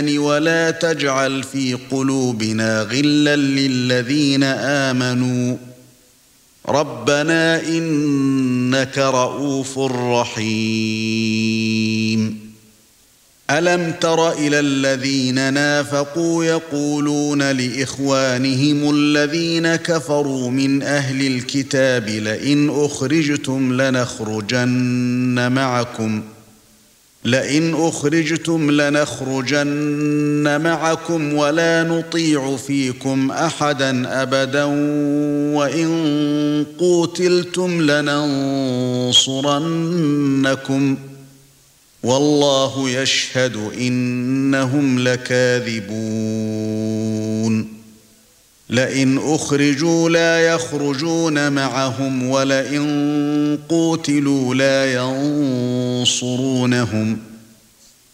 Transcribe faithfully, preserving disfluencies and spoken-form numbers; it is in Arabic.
الإيمان ولا تجعل في قلوبنا غلا للذين آمنوا ربنا إنك رؤوف رحيم ألم تر إلى الذين نافقوا يقولون لإخوانهم الذين كفروا من أهل الكتاب لئن أخرجتم لنخرجن معكم لئن أخرجتم لنخرجن معكم ولا نطيع فيكم أحدا أبدا وإن قوتلتم لننصرنكم والله يشهد إنهم لكاذبون لئن أخرجوا لا يخرجون معهم ولئن قوتلوا لا ينصرونهم